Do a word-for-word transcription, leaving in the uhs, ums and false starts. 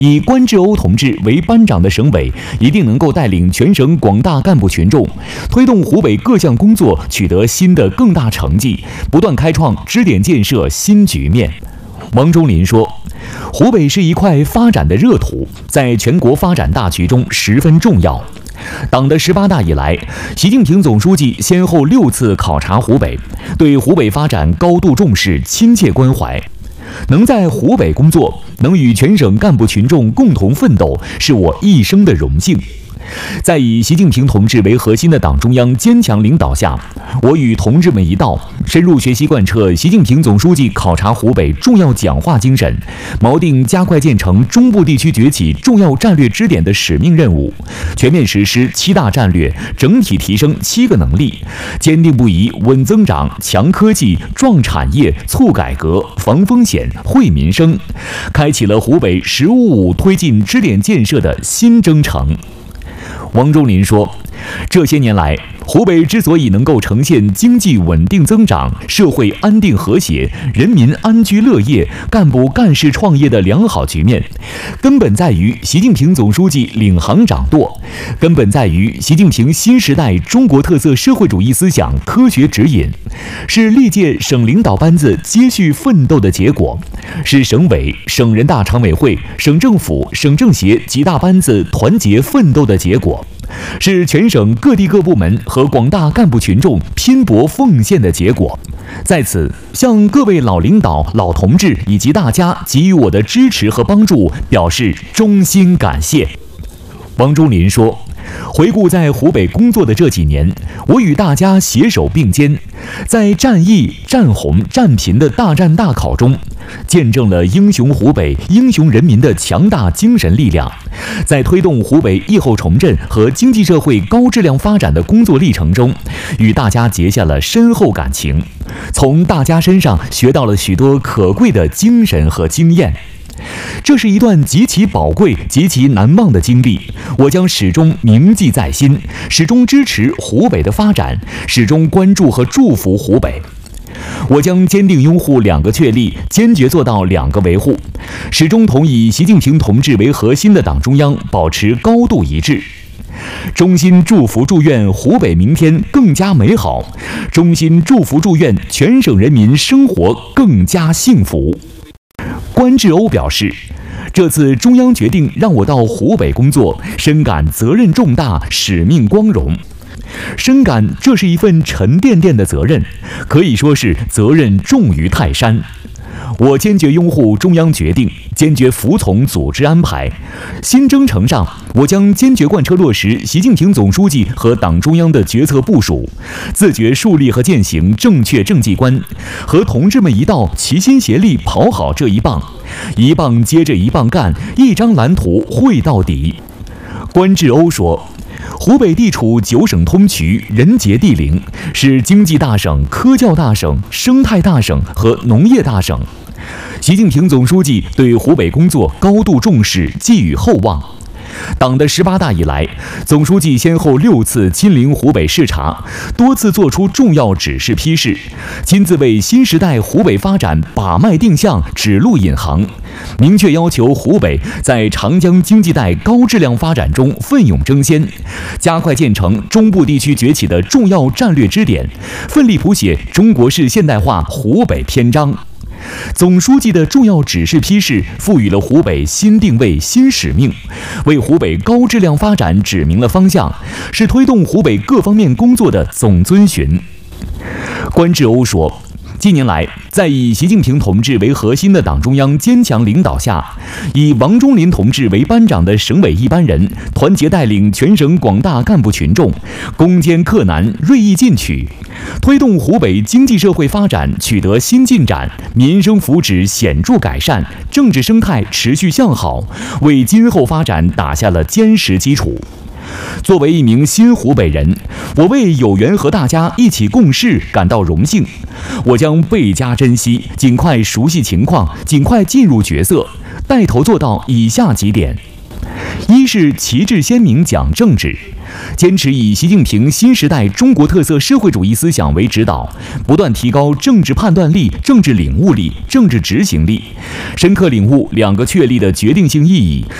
以关志欧同志为班长的省委一定能够带领全省广大干部群众，推动湖北各项工作取得新的更大成绩，不断开创支点建设新局面。王忠林说，湖北是一块发展的热土，在全国发展大局中十分重要。党的十八大以来，习近平总书记先后六次考察湖北，对湖北发展高度重视、亲切关怀。能在湖北工作，能与全省干部群众共同奋斗，是我一生的荣幸。在以习近平同志为核心的党中央坚强领导下，我与同志们一道，深入学习贯彻习近平总书记考察湖北重要讲话精神，锚定加快建成中部地区崛起重要战略支点的使命任务，全面实施七大战略，整体提升七个能力，坚定不移稳增长、强科技、壮产业、促改革、防风险、惠民生，开启了湖北“十五五”推进支点建设的新征程。王忠林说，这些年来，湖北之所以能够呈现经济稳定增长、社会安定和谐、人民安居乐业、干部干事创业的良好局面，根本在于习近平总书记领航掌舵，根本在于习近平新时代中国特色社会主义思想科学指引，是历届省领导班子接续奋斗的结果，是省委、省人大常委会、省政府、省政协几大班子团结奋斗的结果，是全省各地各部门和广大干部群众拼搏奉献的结果。在此，向各位老领导、老同志以及大家给予我的支持和帮助表示衷心感谢。王忠林说，回顾在湖北工作的这几年，我与大家携手并肩，在战役、战红、战贫的大战大考中，见证了英雄湖北、英雄人民的强大精神力量，在推动湖北疫后重振和经济社会高质量发展的工作历程中，与大家结下了深厚感情，从大家身上学到了许多可贵的精神和经验。这是一段极其宝贵、极其难忘的经历，我将始终铭记在心，始终支持湖北的发展，始终关注和祝福湖北。我将坚定拥护两个确立，坚决做到两个维护，始终同以习近平同志为核心的党中央保持高度一致。衷心祝福祝愿湖北明天更加美好，衷心祝福祝愿全省人民生活更加幸福。关志欧表示，这次中央决定让我到湖北工作，深感责任重大，使命光荣。深感这是一份沉甸甸的责任，可以说是责任重于泰山。我坚决拥护中央决定，坚决服从组织安排。新征程上，我将坚决贯彻落实习近平总书记和党中央的决策部署，自觉树立和践行正确政绩观，和同志们一道齐心协力跑好这一棒，一棒接着一棒干，一张蓝图绘到底。关志欧说，湖北地处九省通衢、人杰地灵，是经济大省、科教大省、生态大省和农业大省。习近平总书记对湖北工作高度重视，寄予厚望。党的十八大以来，总书记先后六次亲临湖北视察，多次作出重要指示批示，亲自为新时代湖北发展把脉定向、指路引航，明确要求湖北在长江经济带高质量发展中奋勇争先，加快建成中部地区崛起的重要战略支点，奋力谱写中国式现代化湖北篇章。总书记的重要指示批示赋予了湖北新定位、新使命，为湖北高质量发展指明了方向，是推动湖北各方面工作的总遵循。关志欧说，近年来，在以习近平同志为核心的党中央坚强领导下，以王忠林同志为班长的省委一班人团结带领全省广大干部群众，攻坚克难，锐意进取，推动湖北经济社会发展取得新进展，民生福祉显著改善，政治生态持续向好，为今后发展打下了坚实基础。作为一名新湖北人，我为有缘和大家一起共事感到荣幸。我将倍加珍惜，尽快熟悉情况，尽快进入角色，带头做到以下几点： 一是旗帜鲜明讲政治，坚持以习近平新时代中国特色社会主义思想为指导，不断提高政治判断力、政治领悟力、政治执行力，深刻领悟两个确立的决定性意义，